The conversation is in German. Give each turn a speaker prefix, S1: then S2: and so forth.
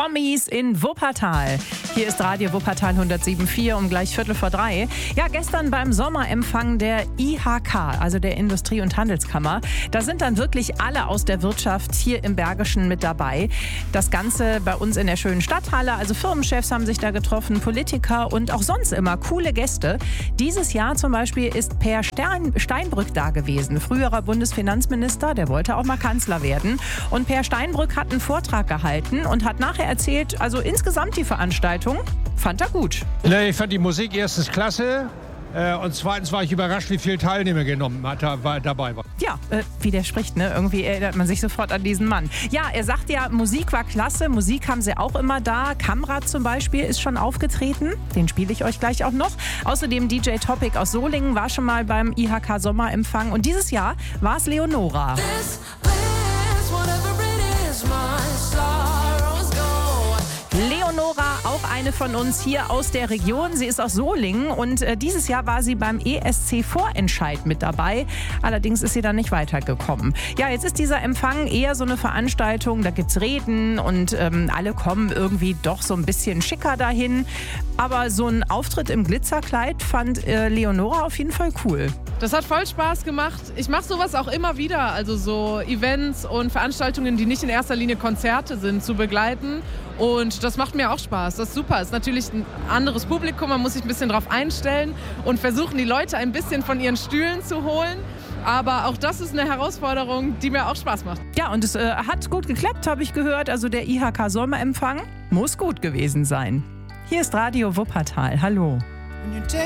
S1: Promis in Wuppertal. Hier ist Radio Wuppertal 107.4 um gleich 2:45. Ja, gestern beim Sommerempfang der IHK, also der Industrie- und Handelskammer, da sind dann wirklich alle aus der Wirtschaft hier im Bergischen mit dabei. Das Ganze bei uns in der schönen Stadthalle, also Firmenchefs haben sich da getroffen, Politiker und auch sonst immer coole Gäste. Dieses Jahr zum Beispiel ist Per Steinbrück da gewesen, früherer Bundesfinanzminister, der wollte auch mal Kanzler werden. Und Per Steinbrück hat einen Vortrag gehalten und hat nachher erzählt, also insgesamt die Veranstaltung fand er gut.
S2: Ich fand die Musik erstens klasse. Und zweitens war ich überrascht, wie viele Teilnehmer dabei waren.
S1: Ja, wie der spricht, ne? Irgendwie erinnert man sich sofort an diesen Mann. Ja, er sagt ja, Musik war klasse, Musik haben sie auch immer da. Kamrat zum Beispiel ist schon aufgetreten, den spiele ich euch gleich auch noch. Außerdem DJ Topic aus Solingen war schon mal beim IHK Sommerempfang und dieses Jahr war es Leonora. Leonora, auch eine von uns hier aus der Region. Sie ist aus Solingen und dieses Jahr war sie beim ESC-Vorentscheid mit dabei. Allerdings ist sie dann nicht weitergekommen. Ja, jetzt ist dieser Empfang eher so eine Veranstaltung, da gibt's Reden und alle kommen irgendwie doch so ein bisschen schicker dahin. Aber so ein Auftritt im Glitzerkleid fand Leonora auf jeden Fall cool.
S3: Das hat voll Spaß gemacht. Ich mache sowas auch immer wieder, also so Events und Veranstaltungen, die nicht in erster Linie Konzerte sind, zu begleiten. Und das macht mir auch Spaß. Das ist super. Ist natürlich ein anderes Publikum, man muss sich ein bisschen drauf einstellen und versuchen, die Leute ein bisschen von ihren Stühlen zu holen. Aber auch das ist eine Herausforderung, die mir auch Spaß macht.
S1: Ja, und es hat gut geklappt, habe ich gehört. Also der IHK Sommerempfang muss gut gewesen sein. Hier ist Radio Wuppertal. Hallo.